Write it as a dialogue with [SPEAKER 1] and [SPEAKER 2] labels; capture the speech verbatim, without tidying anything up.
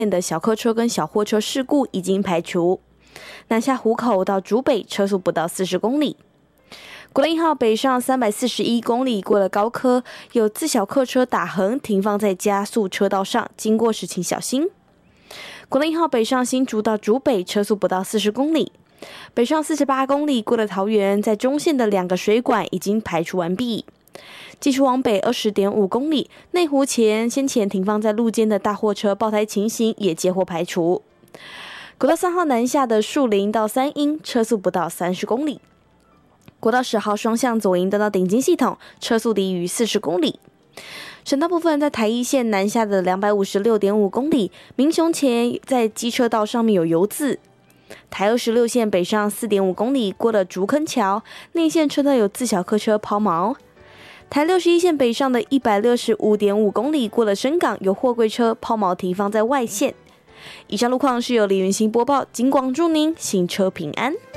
[SPEAKER 1] 的小客车跟小货车事故已经排除。南下湖口到竹北车速不到四十公里。国道一号北上三百四十一公里，过了高科，有自小客车打横停放在加速车道上，经过时请小心。国道一号北上新竹到竹北车速不到四十公里。北上四十八公里，过了桃园，在中线的两个水管已经排除完毕。继续往北二十点五公里，内湖前先前停放在路肩的大货车爆胎情形也接获排除。国道三号南下的树林到三鹰，车速不到三十公里。国道十号双向左营到顶金系统，车速低于四十公里。省道部分，在台一线南下的两百五十六点五公里，民雄前在机车道上面有油渍。台二十六线北上四点五公里，过了竹坑桥，内线车道有自小客车抛锚。台六十一线北上的一百六十五点五公里，过了深港，有货柜车抛锚停放在外线。以上路况是由李云兴播报，警广祝您行车平安。